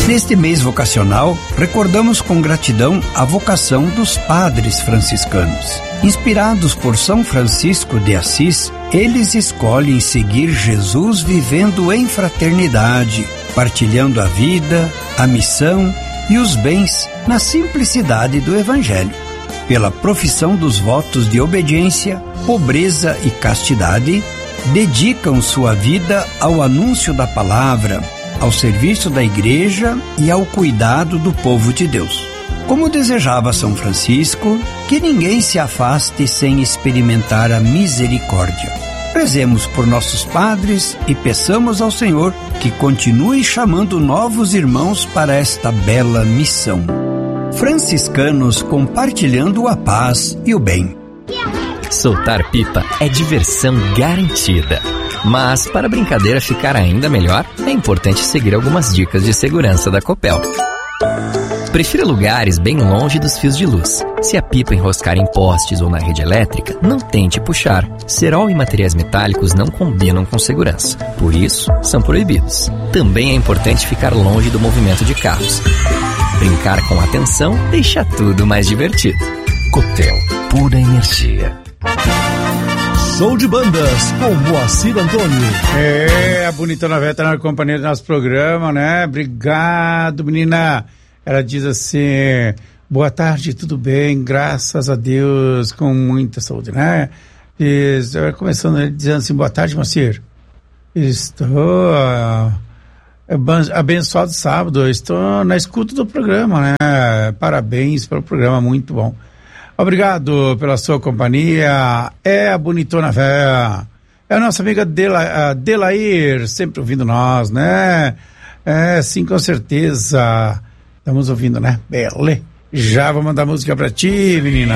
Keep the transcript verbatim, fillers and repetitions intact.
Neste mês vocacional, recordamos com gratidão a vocação dos padres franciscanos. Inspirados por São Francisco de Assis, eles escolhem seguir Jesus vivendo em fraternidade, partilhando a vida, a missão e os bens na simplicidade do Evangelho. Pela profissão dos votos de obediência, pobreza e castidade, dedicam sua vida ao anúncio da palavra, ao serviço da Igreja e ao cuidado do povo de Deus. Como desejava São Francisco, que ninguém se afaste sem experimentar a misericórdia. Rezemos por nossos padres e peçamos ao Senhor que continue chamando novos irmãos para esta bela missão. Franciscanos compartilhando a paz e o bem. Soltar pipa é diversão garantida. Mas, para a brincadeira ficar ainda melhor, é importante seguir algumas dicas de segurança da Copel. Prefira lugares bem longe dos fios de luz. Se a pipa enroscar em postes ou na rede elétrica, não tente puxar. Cerol e materiais metálicos não combinam com segurança. Por isso, são proibidos. Também é importante ficar longe do movimento de carros. Brincar com atenção deixa tudo mais divertido. Copel, pura energia. Show de bandas com Moacir Antônio. É, a bonitona Vera tá na companhia do nosso programa, né? Obrigado, menina. Ela diz assim: boa tarde, tudo bem, graças a Deus, com muita saúde, né? E começando ele dizendo assim: boa tarde, Moacir. Estou abençoado sábado, estou na escuta do programa, né? Parabéns pelo programa, muito bom. Obrigado pela sua companhia. É a bonitona Vera. É a nossa amiga Dela, Delair, sempre ouvindo nós, né? É, sim, com certeza. Estamos ouvindo, né? Bele. Já vou mandar música pra ti, menina.